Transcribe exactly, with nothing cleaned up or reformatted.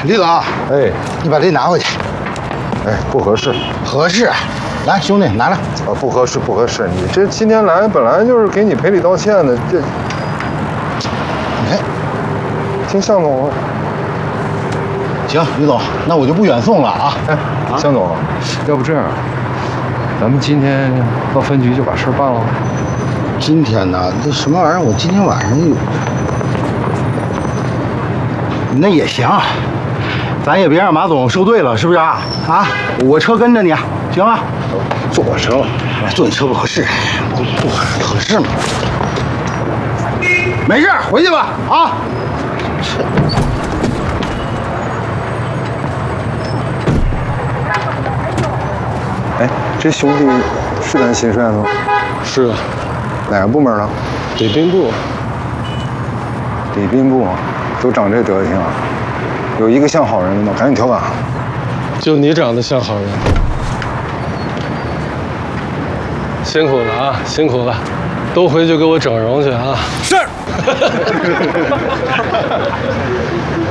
李总， 哎， 你把这拿回去。 哎，不合适， 合适。来，兄弟，拿来。 啊，不合适，不合适。你这今天来本来就是给你赔礼道歉的，这， 你看， 听向总的。 行，李总，那我就不远送了啊。 哎，向总，要不这样，咱们今天到分局就把事儿办了。 今天呢，这什么玩意儿？我今天晚上有，那也行，咱也别让马总受罪了，是不是啊？啊，我车跟着你，行吗？ 坐我车吧， 坐你车不合适，不不合适嘛。没事，回去吧，啊。 哎，这兄弟是咱新帅吗？ 是啊， 哪个部门的？ 礼宾部。 礼宾部都长这德行啊？有一个像好人的吗？赶紧调岗。 就你长得像好人。辛苦了啊，辛苦了，都回去给我整容去啊！ 是。